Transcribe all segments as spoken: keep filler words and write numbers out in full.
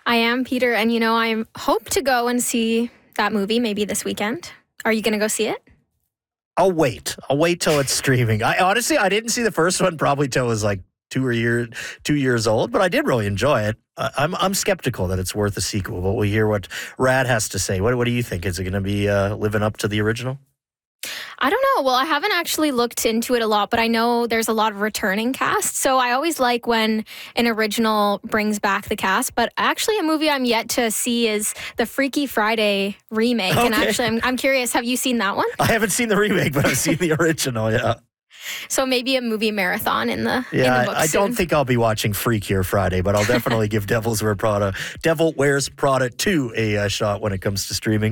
I am, Peter, and you know, I hope to go and see that movie maybe this weekend. Are you going to go see it? I'll wait. I'll wait till it's streaming. I honestly, I didn't see the first one probably till it was like two or year, two years old, but I did really enjoy it. Uh, I'm I'm skeptical that it's worth a sequel, but we'll hear what Rad has to say. What What do you think? Is it going to be uh, living up to the original? I don't know. Well, I haven't actually looked into it a lot, but I know there's a lot of returning cast. So I always like when an original brings back the cast. But actually, a movie I'm yet to see is the Freaky Friday remake. Okay. And actually, I'm, I'm curious, have you seen that one? I haven't seen the remake, but I've seen the original, yeah. So maybe a movie marathon in the Yeah, in the book I, I soon. don't think I'll be watching Freakier Friday, but I'll definitely give Devil's Wear Prada, Devil Wears Prada two a uh, shot when it comes to streaming.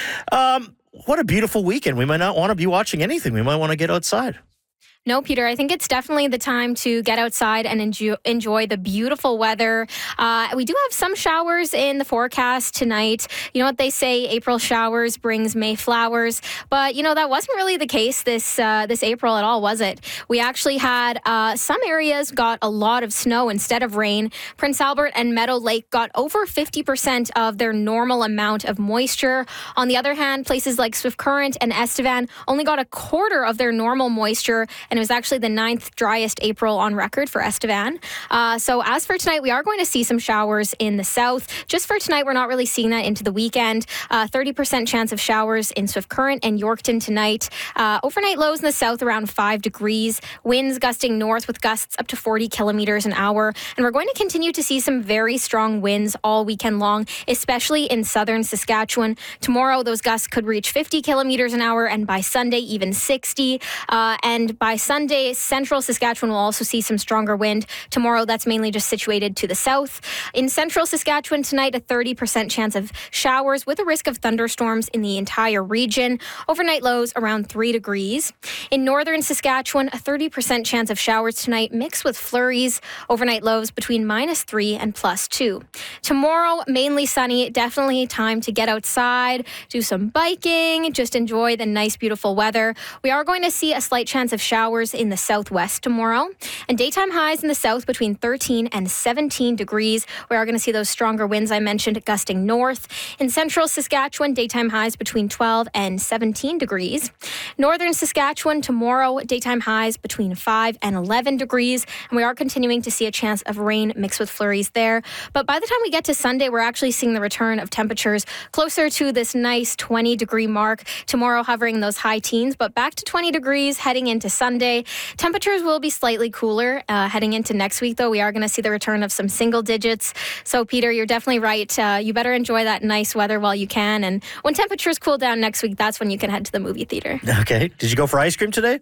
Um, what a beautiful weekend. We might not want to be watching anything. We might want to get outside. No, Peter, I think it's definitely the time to get outside and enjoy, enjoy the beautiful weather. Uh, we do have some showers in the forecast tonight. You know what they say, April showers brings May flowers. But, you know, that wasn't really the case this uh, this April at all, was it? We actually had uh, some areas got a lot of snow instead of rain. Prince Albert and Meadow Lake got over fifty percent of their normal amount of moisture. On the other hand, places like Swift Current and Estevan only got a quarter of their normal moisture, and it was actually the ninth driest April on record for Estevan. Uh, so as for tonight, we are going to see some showers in the south. Just for tonight, we're not really seeing that into the weekend. Uh, thirty percent chance of showers in Swift Current and Yorkton tonight. Uh, overnight lows in the south around five degrees. Winds gusting north with gusts up to forty kilometers an hour. And we're going to continue to see some very strong winds all weekend long, especially in southern Saskatchewan. Tomorrow, those gusts could reach fifty kilometers an hour, and by Sunday, even sixty. Uh, and by Sunday, central Saskatchewan will also see some stronger wind. Tomorrow, that's mainly just situated to the south. In central Saskatchewan tonight, a thirty percent chance of showers with a risk of thunderstorms in the entire region. Overnight lows around three degrees. In northern Saskatchewan, a thirty percent chance of showers tonight mixed with flurries. Overnight lows between minus three and plus two. Tomorrow, mainly sunny. Definitely time to get outside, do some biking, just enjoy the nice, beautiful weather. We are going to see a slight chance of showers in the southwest tomorrow, and daytime highs in the south between thirteen and seventeen degrees. We are going to see those stronger winds I mentioned gusting north. In central Saskatchewan, daytime highs between twelve and seventeen degrees. Northern Saskatchewan tomorrow, daytime highs between five and eleven degrees, and we are continuing to see a chance of rain mixed with flurries there. But by the time we get to Sunday, we're actually seeing the return of temperatures closer to this nice twenty degree mark. Tomorrow hovering those high teens, but back to twenty degrees heading into Sunday. Temperatures will be slightly cooler uh, heading into next week, though. We are going to see the return of some single digits. So, Peter, you're definitely right. Uh, you better enjoy that nice weather while you can. And when temperatures cool down next week, that's when you can head to the movie theater. Okay. Did you go for ice cream today?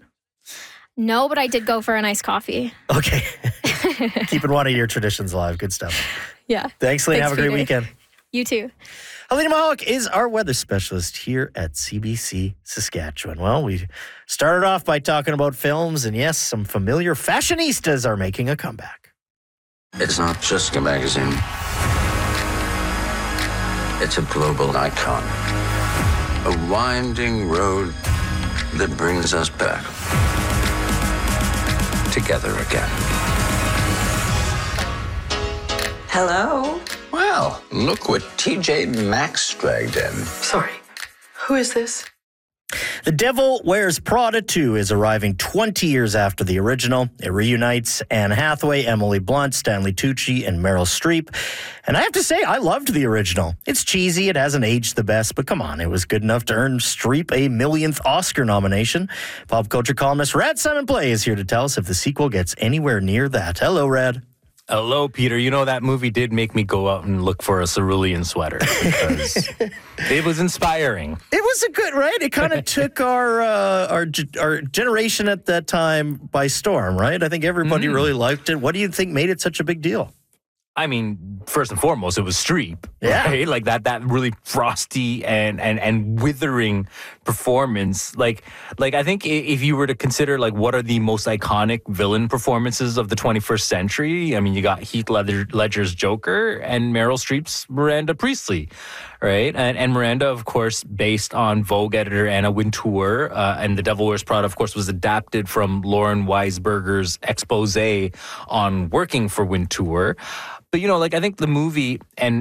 No, but I did go for a nice coffee. Okay. Keeping one of your traditions alive. Good stuff. Yeah. Thanks, Lee. Thanks, Have a great Peter. weekend. You too. Alina Mahalik is our weather specialist here at C B C Saskatchewan. Well, we started off by talking about films, and yes, some familiar fashionistas are making a comeback. It's not just a magazine. It's a global icon. A winding road that brings us back together again. Hello? Well, look what T J Maxx dragged in. Sorry. Who is this? The Devil Wears Prada two is arriving twenty years after the original. It reunites Anne Hathaway, Emily Blunt, Stanley Tucci, and Meryl Streep. And I have to say, I loved the original. It's cheesy, it hasn't aged the best, but come on, it was good enough to earn Streep a millionth Oscar nomination. Pop culture columnist Rad Simon Play is here to tell us if the sequel gets anywhere near that. Hello, Rad. Hello, Peter. You know, that movie did make me go out and look for a cerulean sweater because it was inspiring. It was a good, right? It kind of took our, uh, our our generation at that time by storm, right? I think everybody Mm. really liked it. What do you think made it such a big deal? I mean, first and foremost, it was Streep, Yeah. right? Like that, that really frosty and, and, and withering performance. Like, like I think i- if you were to consider like what are the most iconic villain performances of the twenty-first century, I mean, you got Heath Ledger, Ledger's Joker and Meryl Streep's Miranda Priestley, right? And, and Miranda, of course, based on Vogue editor Anna Wintour, uh, and The Devil Wears Prada, of course, was adapted from Lauren Weisberger's expose on working for Wintour. But, you know, like, I think the movie and